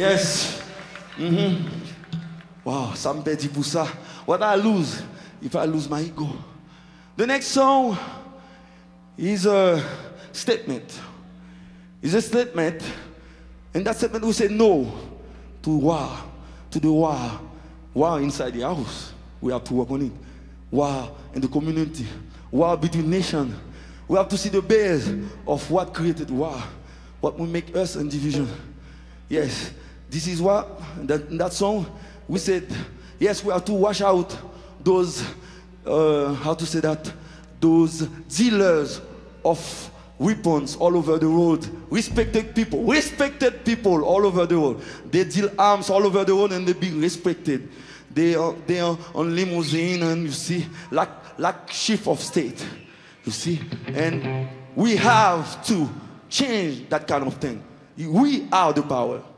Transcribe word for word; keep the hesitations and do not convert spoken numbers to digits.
Yes. Mm-hmm. Wow, ça me perdit pour ça. What I lose if I lose my ego? The next song is a statement. It's a statement, and that statement will say no to war, to the war, war inside the house. We have to work on it. War in the community, war between nations. We have to see the base of what created war, what will make us a division. Yes, this is what, that, in that song, we said, yes, we have to wash out those, uh, how to say that, those dealers of weapons all over the world. Respected people, respected people all over the world. They deal arms all over the world and they be respected. They are, they are on limousine and you see, like, like chief of state, you see. And we have to change that kind of thing. We are the power.